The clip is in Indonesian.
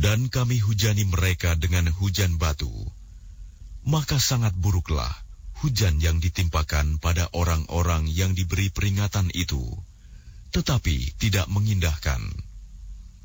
dan kami hujani mereka dengan hujan batu. Maka sangat buruklah hujan yang ditimpakan pada orang-orang yang diberi peringatan itu, tetapi tidak mengindahkan.